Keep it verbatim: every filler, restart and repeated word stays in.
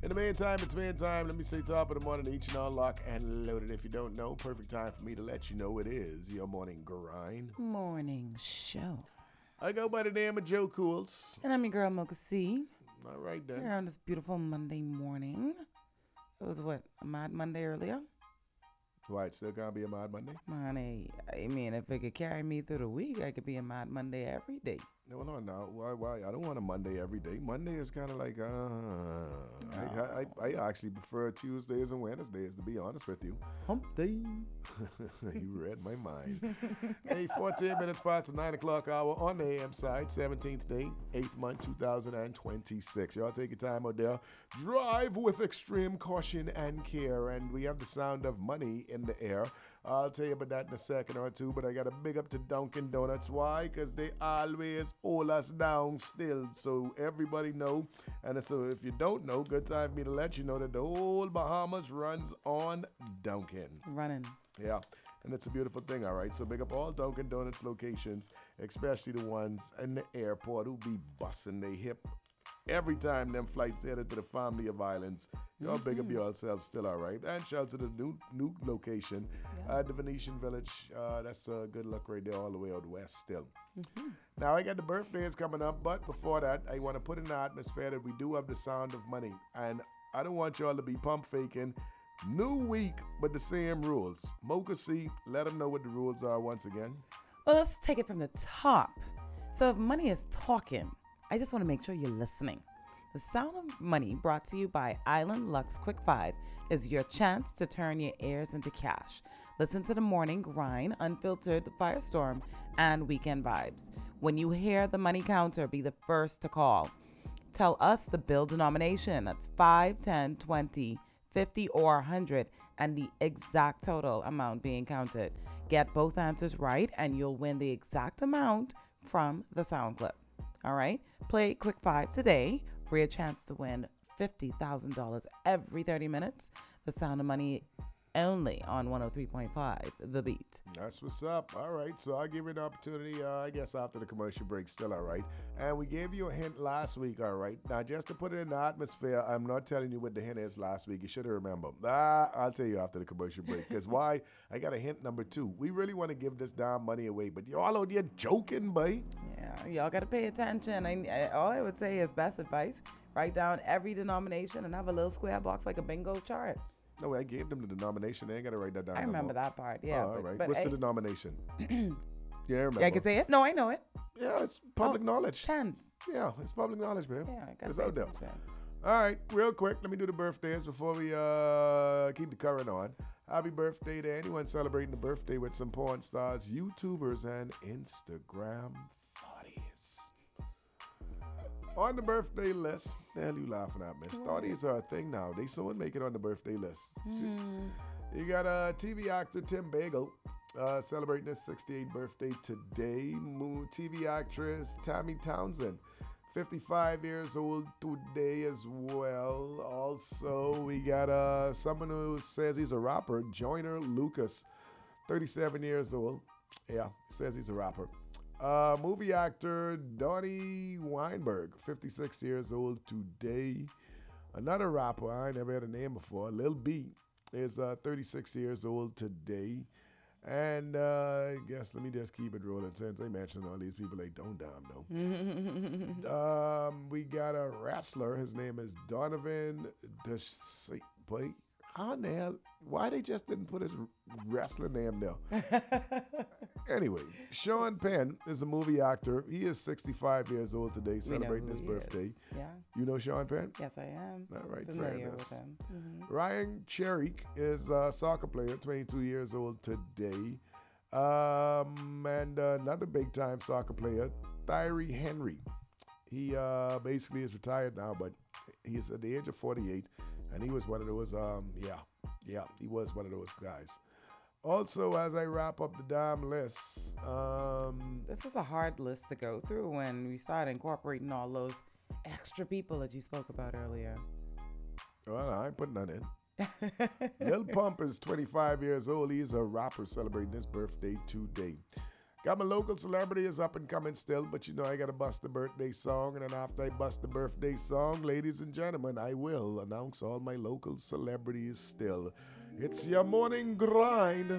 In the meantime, it's man time. Let me say top of the morning, each and all lock and loaded. If you don't know, perfect time for me to let you know it is your morning grind. Morning show. I go by the name of Joe Cools. And I'm your girl, Mocha C. All right, then. Here on this beautiful Monday morning. It was what, a Mad Monday earlier? Why, it's still gonna be a Mad Monday? Money. I mean, if it could carry me through the week, I could be a Mad Monday every day. No, no, no. Why? Why? I don't want a Monday every day. Monday is kind of like, uh, I, I, I, I actually prefer Tuesdays and Wednesdays, to be honest with you. Hump day. You read my mind. Hey, fourteen minutes past the nine o'clock hour on the A M side, seventeenth day, eighth month, two thousand twenty-six. Y'all take your time out there. Drive with extreme caution and care. And we have the sound of money in the air. I'll tell you about that in a second or two, but I got to big up to Dunkin' Donuts. Why? Because they always hold us down still, so everybody know. And so if you don't know, good time for me to let you know that the whole Bahamas runs on Dunkin'. Running. Yeah, and it's a beautiful thing, all right? So big up all Dunkin' Donuts locations, especially the ones in the airport who be busting their hip every time them flights headed to the family of islands. Y'all mm-hmm. big up yourselves still, all right? And shout out to the new new location yes. at the Venetian Village. Uh, that's uh, good luck right there all the way out west still. Mm-hmm. Now, I got the birthdays coming up, but before that, I want to put in the atmosphere that we do have the sound of money. And I don't want y'all to be pump faking. New week, but the same rules. Mocha C, let them know what the rules are once again. Well, let's take it from the top. So if money is talking, I just want to make sure you're listening. The Sound of Money, brought to you by Island Lux Quick Five, is your chance to turn your ears into cash. Listen to the morning grind, unfiltered firestorm, and weekend vibes. When you hear the money counter, be the first to call. Tell us the bill denomination. That's five, ten, twenty, fifty, or one hundred, and the exact total amount being counted. Get both answers right, and you'll win the exact amount from the sound clip. All right? Play Quick Five today for your chance to win fifty thousand dollars every thirty minutes. The Sound of Money only on one oh three point five, The Beat. That's what's up. All right. So I'll give you an opportunity, uh, I guess, after the commercial break. Still all right. And we gave you a hint last week. All right. Now, just to put it in the atmosphere, I'm not telling you what the hint is last week. You should have remembered. Ah, I'll tell you after the commercial break. Because why? I got a hint number two. We really want to give this damn money away, but y'all out there joking, boy. Yeah, y'all got to pay attention. I, I, all I would say is best advice. Write down every denomination and have a little square box like a bingo chart. No, I gave them the denomination. They ain't got to write that down. I remember no that part. Yeah. Oh, all but, right. But What's I, the denomination? yeah, I remember. Yeah, I can say it. No, I know it. Yeah, it's public oh, knowledge. Tens. Yeah, it's public knowledge, man. Yeah, I got It's out there. attention. All right, real quick, let me do the birthdays before we uh keep the current on. Happy birthday to anyone celebrating the birthday with some porn stars, YouTubers, and Instagram thotties. On the birthday list, the hell you laughing at, miss? Thotties are a thing now. They soon make it on the birthday list. Mm. You got a uh, T V actor Tim Bagel uh, celebrating his sixty-eighth birthday today. T V actress Tammy Townsend, fifty-five years old today as well. Also, we got uh, someone who says he's a rapper, Joyner Lucas, thirty-seven years old. Yeah, says he's a rapper. Uh, movie actor Donnie Weinberg, fifty-six years old today. Another rapper I never had a name before, Lil B, is uh, thirty-six years old today. And uh, I guess let me just keep it rolling since they mentioned all these people. They don't damn know. um, we got a wrestler. His name is Donovan DeSay. Boy, how in the hell? Why they just didn't put his wrestler name there? Anyway, Sean Penn is a movie actor. He is sixty-five years old today, celebrating his birthday. Is. Yeah. You know Sean Penn? Yes, I am. All right, familiar fairness. with him. Mm-hmm. Ryan Cherik is a soccer player, twenty-two years old today. Um, and uh, another big-time soccer player, Thierry Henry. He uh, basically is retired now, but he's at the age of forty-eight, and he was one of those, um, yeah, yeah, he was one of those guys. Also, as I wrap up the damn list, um, this is a hard list to go through when we start incorporating all those extra people that you spoke about earlier. Well, I ain't putting none in. Lil Pump is twenty-five years old. He's a rapper celebrating his birthday today. Got my local celebrity is up and coming still, but you know I gotta bust the birthday song, and then after I bust the birthday song, ladies and gentlemen, I will announce all my local celebrities still. It's your morning grind.